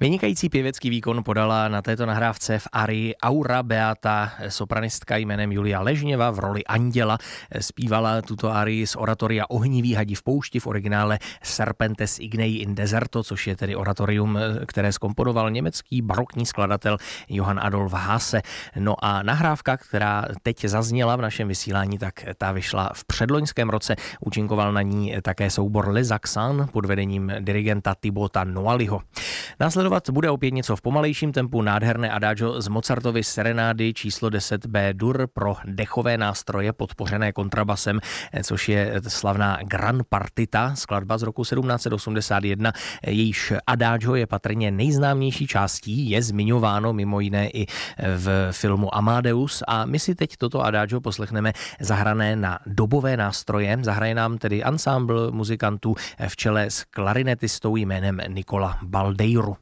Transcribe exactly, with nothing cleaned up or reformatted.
Vynikající pěvecký výkon podala na této nahrávce v arii Aura Beata sopranistka jménem Julia Ležněva v roli Anděla. Zpívala tuto arii z oratoria Ohnivý hadi v poušti, v originále Serpentes Ignei in Deserto, což je tedy oratorium, které zkomponoval německý barokní skladatel Johann Adolf Haase. No a nahrávka, která teď zazněla v našem vysílání, tak ta vyšla v předloňském roce. Účinkoval na ní také soubor Les Accents pod vedením dirigenta Thibauta Noallyho. Následovat bude opět něco v pomalejším tempu, nádherné adagio z Mozartovy serenády číslo deset bé dur pro dechové nástroje podpořené kontrabasem, což je slavná Gran Partita, skladba z roku sedmnáct set osmdesát jedna. Jejíž adagio je patrně nejznámější částí, je zmiňováno mimo jiné i v filmu Amadeus a my si teď toto adagio poslechneme zahrané na dobové nástroje. Zahraje nám tedy ansámbl muzikantů v čele s klarinetistou jménem Nicola Baldeiro.